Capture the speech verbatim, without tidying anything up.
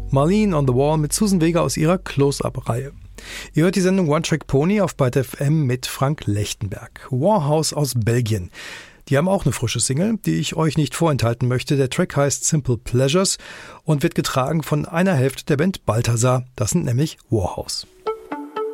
Marlene on the Wall mit Susan Vega aus ihrer Close-Up-Reihe. Ihr hört die Sendung One Track Pony auf Byte F M mit Frank Lechtenberg. Warhouse aus Belgien. Die haben auch eine frische Single, die ich euch nicht vorenthalten möchte. Der Track heißt Simple Pleasures und wird getragen von einer Hälfte der Band Balthazar. Das sind nämlich Warhouse.